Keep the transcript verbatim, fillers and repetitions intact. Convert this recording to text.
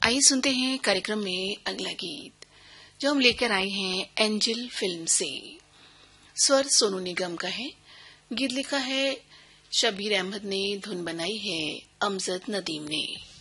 आइए सुनते हैं कार्यक्रम में अगला गीत जो हम लेकर आए हैं एंजल फिल्म से। स्वर सोनू निगम का है, गीत लिखा है शबीर अहमद ने, धुन बनाई है अमजद नदीम ने।